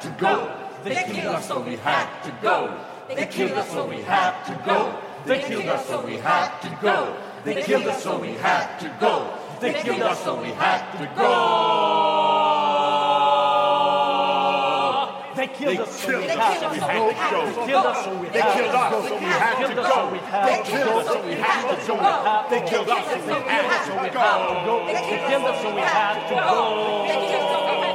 to go. They killed us, so we had to go. They killed us, so we had to go. They killed us, so we had to go. They killed us, so we had to go. They killed us, so we had to go. They killed us, so we had to go. They killed us, so we had to go. They killed us, so we had to go. They killed us, so we had to go. They killed us, so we had to go. They killed us, so we had to go.